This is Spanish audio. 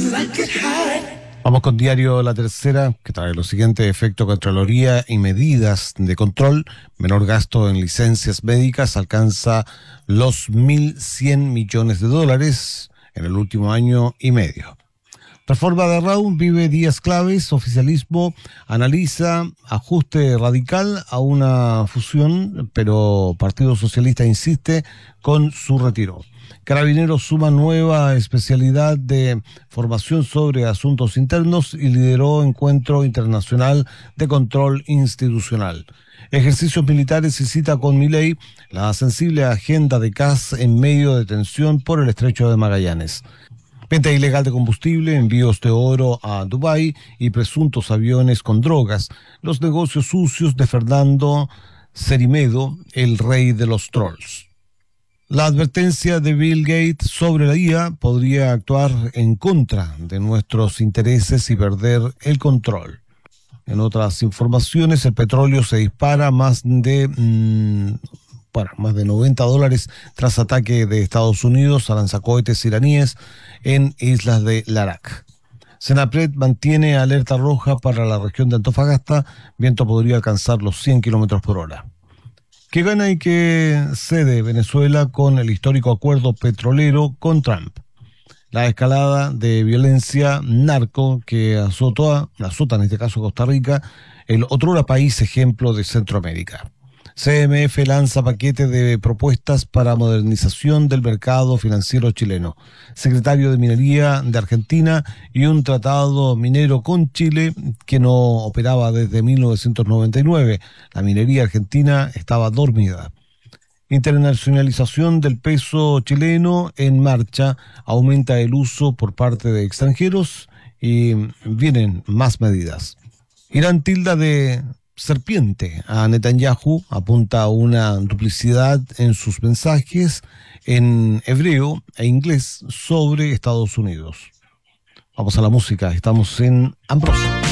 Vamos con Diario La Tercera, que trae lo siguiente: efecto Contraloría y medidas de control. Menor gasto en licencias médicas alcanza los $1.100 millones en el último año y medio. Reforma de Raúl vive días claves. Oficialismo analiza ajuste radical a una fusión, pero Partido Socialista insiste con su retiro. Carabineros suma nueva especialidad de formación sobre asuntos internos y lideró encuentro internacional de control institucional. Ejercicios militares y cita con Milei, la sensible agenda de CAS en medio de tensión por el estrecho de Magallanes. Venta ilegal de combustible, envíos de oro a Dubái y presuntos aviones con drogas. Los negocios sucios de Fernando Cerimedo, el rey de los trolls. La advertencia de Bill Gates sobre la IA podría actuar en contra de nuestros intereses y perder el control. En otras informaciones, el petróleo se dispara más de $90 tras ataque de Estados Unidos a lanzacohetes iraníes en islas de Larak. Senapred mantiene alerta roja para la región de Antofagasta. Viento podría alcanzar los 100 kilómetros por hora. ¿Qué gana y qué cede Venezuela con el histórico acuerdo petrolero con Trump? La escalada de violencia narco que azota en este caso Costa Rica, el otrora país ejemplo de Centroamérica. CMF lanza paquete de propuestas para modernización del mercado financiero chileno. Secretario de Minería de Argentina y un tratado minero con Chile que no operaba desde 1999. La minería argentina estaba dormida. Internacionalización del peso chileno en marcha. Aumenta el uso por parte de extranjeros y vienen más medidas. Irán tilda de serpiente a Netanyahu, apunta a una duplicidad en sus mensajes en hebreo e inglés sobre Estados Unidos. Vamos a la música, estamos en Ambroso.